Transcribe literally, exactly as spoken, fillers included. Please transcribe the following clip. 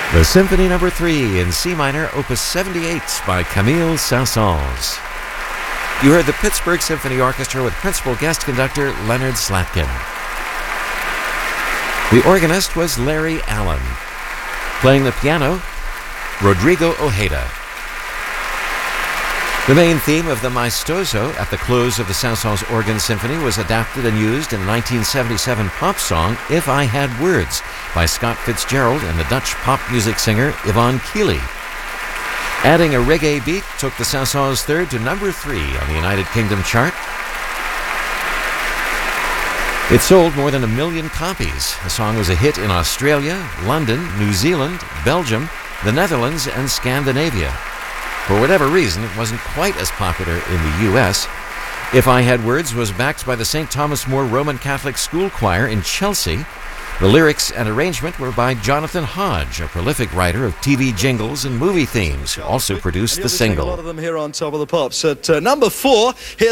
The Symphony Number three in C minor, Opus seventy-eight by Camille Saint-Saëns. You heard the Pittsburgh Symphony Orchestra with principal guest conductor Leonard Slatkin. The organist was Larry Allen. Playing the piano, Rodrigo Ojeda. The main theme of the Maestoso at the close of the Saint-Saëns Organ Symphony was adapted and used in the nineteen seventy-seven pop song If I Had Words by Scott Fitzgerald and the Dutch pop music singer Yvonne Keely. Adding a reggae beat took the Saint-Saëns third to number three on the United Kingdom chart. It sold more than a million copies. The song was a hit in Australia, London, New Zealand, Belgium, the Netherlands, and Scandinavia. For whatever reason, it wasn't quite as popular in the U S. If I Had Words was backed by the Saint Thomas More Roman Catholic School Choir in Chelsea. The lyrics and arrangement were by Jonathan Hodge, a prolific writer of T V jingles and movie themes, who also produced the single. A lot of them here on Top of the Pops. At uh, number four, here